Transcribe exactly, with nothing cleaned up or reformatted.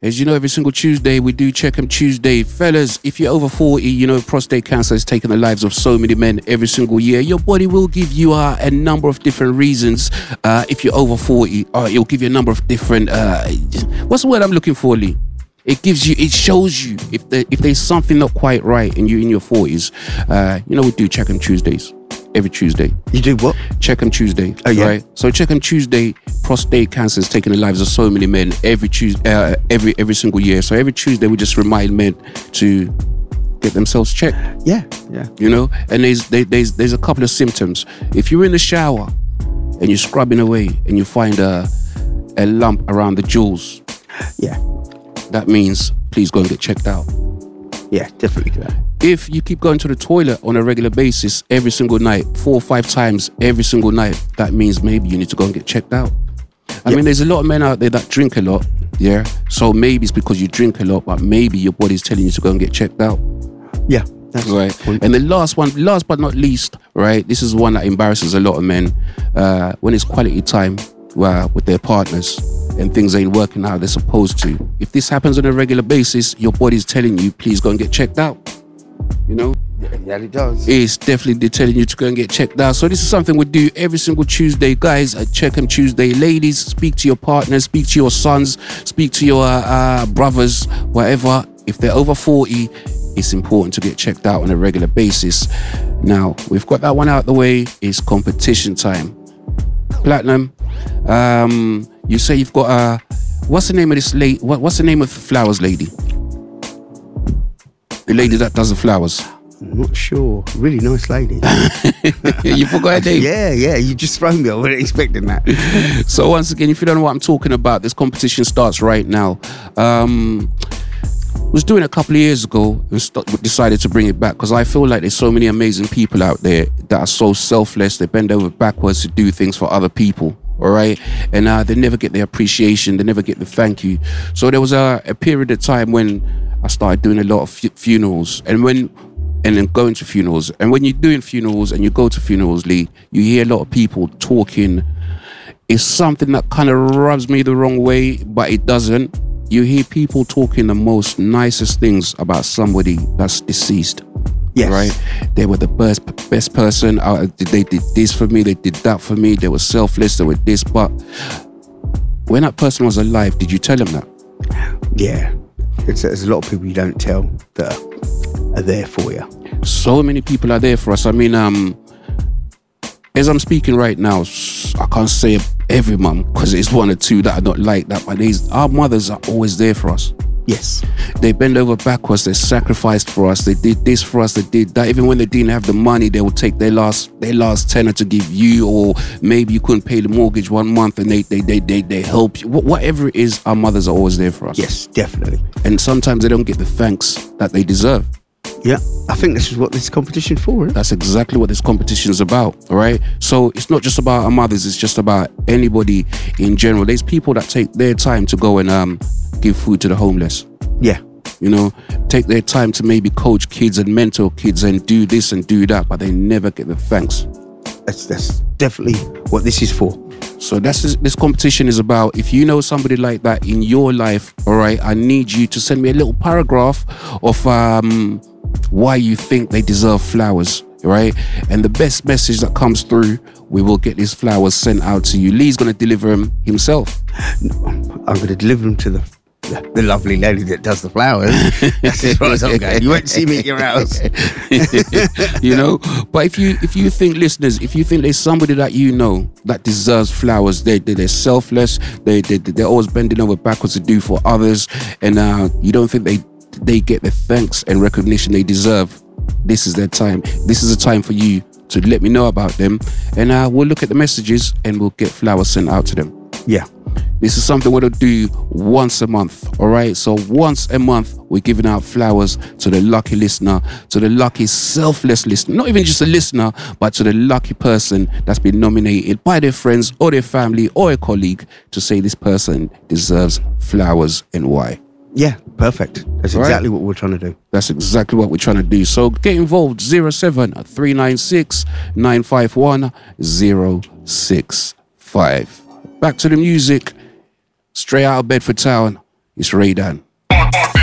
As you know, every single Tuesday, we do Check 'em Tuesday. Fellas, if you're over forty, you know prostate cancer has taken the lives of so many men every single year. Your body will give you uh, a number of different reasons. Uh, if you're over forty, uh, it'll give you a number of different... Uh, what's the word I'm looking for, Lee? It gives you, it shows you if the, if there's something not quite right and you're in your forties. Uh, you know, we do Check 'em Tuesdays. Every Tuesday. You do what? Check 'em Tuesday. Oh, yeah. Right? So Check 'em Tuesday, prostate cancer is taking the lives of so many men every Tuesday, uh, every every single year. So every Tuesday we just remind men to get themselves checked. Yeah, yeah. You know, and there's there, there's there's a couple of symptoms. If you're in the shower and you're scrubbing away and you find a a lump around the jewels, yeah, that means please go and get checked out. Yeah, definitely do that. If you keep going to the toilet on a regular basis every single night, four or five times every single night, that means maybe you need to go and get checked out. I yep. mean, there's a lot of men out there that drink a lot, yeah? So maybe it's because you drink a lot, but maybe your body's telling you to go and get checked out. Yeah, that's right. And the last one, last but not least, right, this is one that embarrasses a lot of men, uh, when it's quality time uh, with their partners and things ain't working how they're supposed to. If this happens on a regular basis, your body's telling you, please go and get checked out. You know? Yeah, it does. It's definitely telling you to go and get checked out. So this is something we do every single Tuesday. Guys, at Check 'em Tuesday. Ladies, speak to your partners, speak to your sons, speak to your uh, brothers, whatever. If they're over forty, it's important to get checked out on a regular basis. Now, we've got that one out the way. It's competition time. Platinum, um, you say you've got a... What's the name of this lady? What, what's the name of the flowers lady? The lady that does the flowers. I'm not sure. Really nice lady. You forgot her name? Yeah, yeah. You just thrown me. I wasn't expecting that. So once again, if you don't know what I'm talking about, this competition starts right now. Um, was doing it a couple of years ago and st- decided to bring it back because I feel like there's so many amazing people out there that are so selfless. They bend over backwards to do things for other people. All right, and uh, they never get the appreciation, they never get the thank you. So there was a, a period of time when I started doing a lot of fu- funerals, and when and then going to funerals. And when you're doing funerals and you go to funerals, Lee, you hear a lot of people talking. It's something that kind of rubs me the wrong way, but it doesn't. You hear people talking the most nicest things about somebody that's deceased. Yes. Right? They were the best best person. Uh, they did this for me. They did that for me. They were selfless. They were this. But when that person was alive, did you tell them that? Yeah. It's, there's a lot of people you don't tell that are there for you. So many people are there for us. I mean, um, as I'm speaking right now, I can't say every mum because it's one or two that are not like that. But these, our mothers are always there for us. Yes. They bend over backwards, they sacrificed for us, they did this for us, they did that. Even when they didn't have the money, they would take their last their last tenner to give you, or maybe you couldn't pay the mortgage one month and they they they they, they help you. Wh- whatever it is, our mothers are always there for us. Yes, definitely. And sometimes they don't get the thanks that they deserve. Yeah, I think this is what this competition's for. Isn't it? That's exactly what this competition is about, all right? So it's not just about our mothers, it's just about anybody in general. There's people that take their time to go and um, give food to the homeless. Yeah. You know, take their time to maybe coach kids and mentor kids and do this and do that, but they never get the thanks. That's, that's definitely what this is for. So that's this competition is about. If you know somebody like that in your life, all right, I need you to send me a little paragraph of um, why you think they deserve flowers, right? And the best message that comes through, we will get these flowers sent out to you. Lee's going to deliver them himself. I'm going to deliver them to the the lovely lady that does the flowers. That's as far as I'm going. You won't see me at your house. You know, but if you if you think, listeners, if you think there's somebody that you know that deserves flowers, they, they they're selfless, they they they're always bending over backwards to do for others, and uh, you don't think they they get the thanks and recognition they deserve, this is their time. This is a time for you to let me know about them, and uh, we'll look at the messages and we'll get flowers sent out to them. Yeah. This is something we'll do once a month, all right? So once a month, we're giving out flowers to the lucky listener, to the lucky selfless listener, not even just a listener, but to the lucky person that's been nominated by their friends or their family or a colleague to say this person deserves flowers and why. Yeah, perfect. That's Right. exactly what we're trying to do. That's exactly what we're trying to do. So get involved, zero seven three nine six nine five one zero six five. Back to the music. Straight out of Bedford Town. It's Ray Dan.